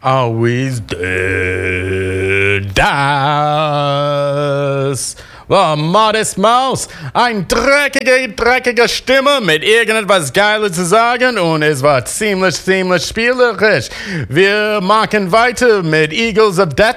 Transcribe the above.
always did. Das war Modest Mouse. Ein dreckige Stimme mit irgendetwas Geiles zu sagen und es war ziemlich spielerisch. Wir machen weiter mit Eagles of Death.